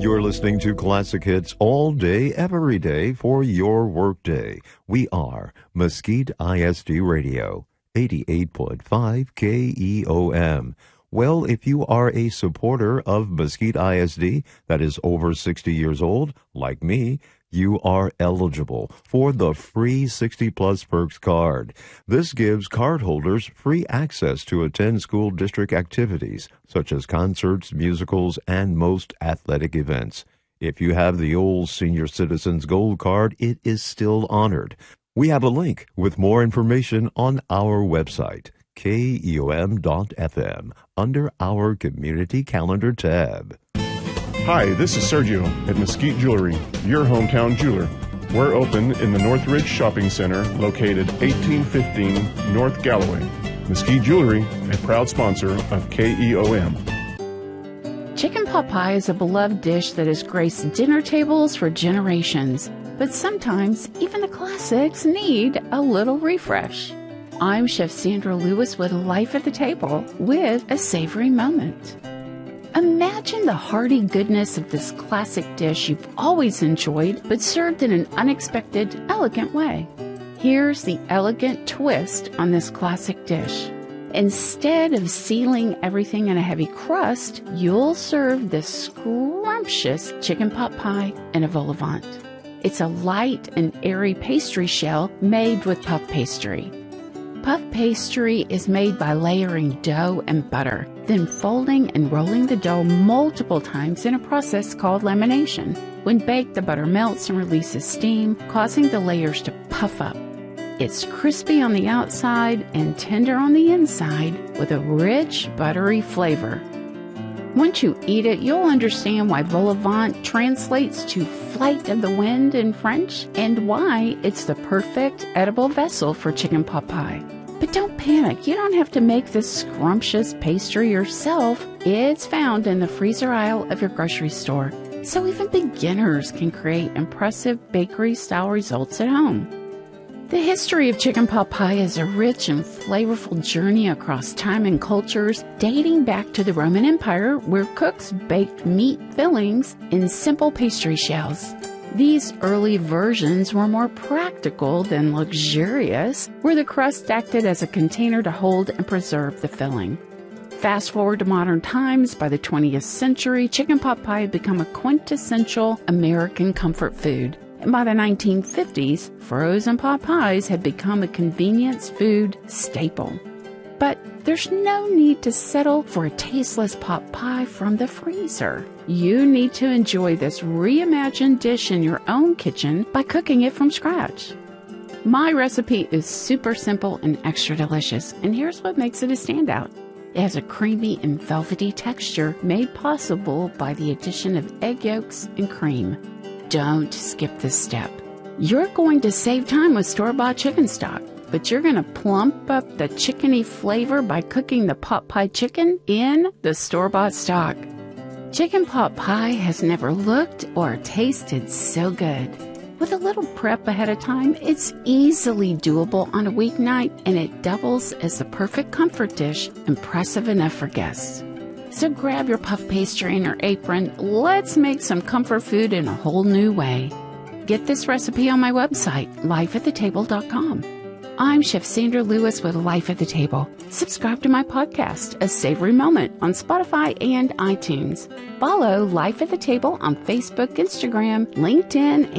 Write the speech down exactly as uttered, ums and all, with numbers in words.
You're listening to Classic Hits all day, every day for your workday. We are Mesquite I S D Radio, eighty-eight point five K E O M. Well, if you are a supporter of Mesquite I S D that is over sixty years old, like me, you are eligible for the free sixty plus Perks card. This gives cardholders free access to attend school district activities, such as concerts, musicals, and most athletic events. If you have the old Senior Citizens Gold Card, it is still honored. We have a link with more information on our website, K E O M dot F M, under our Community Calendar tab. Hi, this is Sergio at Mesquite Jewelry, your hometown jeweler. We're open in the Northridge Shopping Center, located eighteen fifteen North Galloway. Mesquite Jewelry, a proud sponsor of K E O M. Chicken pot pie is a beloved dish that has graced dinner tables for generations, but sometimes even the classics need a little refresh. I'm Chef Sandra Lewis with Life at the Table with a savory moment. Imagine the hearty goodness of this classic dish you've always enjoyed, but served in an unexpected, elegant way. Here's the elegant twist on this classic dish. Instead of sealing everything in a heavy crust, you'll serve this scrumptious chicken pot pie in a vol au vent. It's a light and airy pastry shell made with puff pastry. Puff pastry is made by layering dough and butter, then folding and rolling the dough multiple times in a process called lamination. When baked, the butter melts and releases steam, causing the layers to puff up. It's crispy on the outside and tender on the inside with a rich, buttery flavor. Once you eat it, you'll understand why vol au vent translates to flight of the wind in French and why it's the perfect edible vessel for chicken pot pie. But don't panic, you don't have to make this scrumptious pastry yourself. It's found in the freezer aisle of your grocery store, so even beginners can create impressive bakery-style results at home. The history of chicken pot pie is a rich and flavorful journey across time and cultures, dating back to the Roman Empire, where cooks baked meat fillings in simple pastry shells. These early versions were more practical than luxurious, where the crust acted as a container to hold and preserve the filling. Fast forward to modern times, by the twentieth century, chicken pot pie had become a quintessential American comfort food. And by the nineteen fifties, frozen pot pies had become a convenience food staple. But there's no need to settle for a tasteless pot pie from the freezer. You need to enjoy this reimagined dish in your own kitchen by cooking it from scratch. My recipe is super simple and extra delicious, and here's what makes it a standout. It has a creamy and velvety texture made possible by the addition of egg yolks and cream. Don't skip this step. You're going to save time with store-bought chicken stock, but you're going to plump up the chickeny flavor by cooking the pot pie chicken in the store-bought stock. Chicken pot pie has never looked or tasted so good. With a little prep ahead of time, it's easily doable on a weeknight, and it doubles as the perfect comfort dish, impressive enough for guests. So grab your puff pastry and your apron. Let's make some comfort food in a whole new way. Get this recipe on my website, life at the table dot com. I'm Chef Sandra Lewis with Life at the Table. Subscribe to my podcast, A Savory Moment, on Spotify and iTunes. Follow Life at the Table on Facebook, Instagram, LinkedIn,